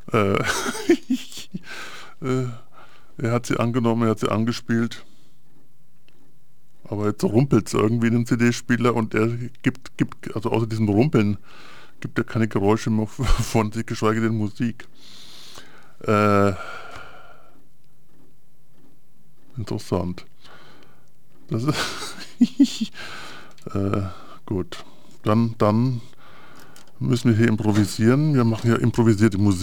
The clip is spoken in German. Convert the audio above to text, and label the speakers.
Speaker 1: Äh, er hat sie angenommen, er hat sie angespielt. Aber jetzt rumpelt es irgendwie in dem CD-Spieler und er gibt, also außer diesem Rumpeln, gibt er keine Geräusche mehr von sich, geschweige denn Musik. Interessant. Das ist gut. Dann müssen wir hier improvisieren. Wir machen ja improvisierte Musik.